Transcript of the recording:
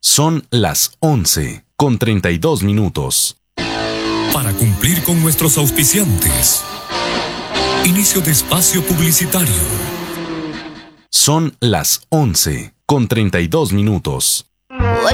Son las 11:32. Para cumplir con nuestros auspiciantes. Inicio de espacio publicitario. Son las 11:32.